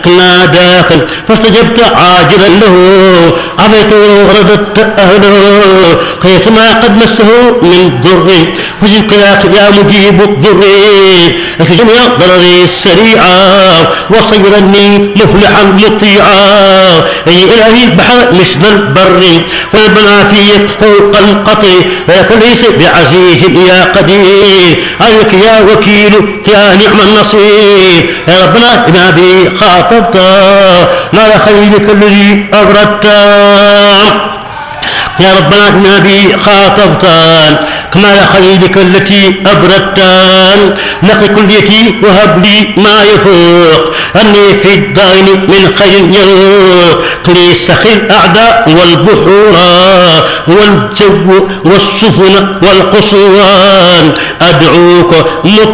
ناداك فاستجبت عاجلا له عفيت ورددت أهله كيفما قد مسه من ضر فشكراك يا مجيب الضر لك جميع ضرري السريعة وصيرني مفلحا مطيعا أي إلهي البحر مثل البر والمنافي فوق القطر ولك ليس بعزيز يا قدير عليك يا وكيل يا نعم النصير يا ربنا إنا بي خاطبت ما خيرك الذي أبردت يا ربنا إنا بي خاطبت كما خليلك التي أبردت نقي كليتي وهب لي ما يفوق أني في الدين من خير يروق لي سخي الأعداء والبحور والجو والسفن والقصوان أدعوك